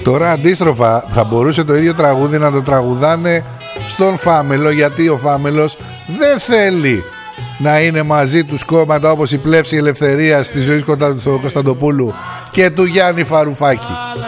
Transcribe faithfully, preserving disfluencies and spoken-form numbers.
Τώρα αντίστροφα θα μπορούσε το ίδιο τραγούδι να το τραγουδάνε στον Φάμελο, γιατί ο Φάμελος δεν θέλει να είναι μαζί τους κόμματα όπως η Πλεύση Ελευθερίας της Ζωής Κωνσταντοπούλου και του Γιάννη Φαρουφάκη.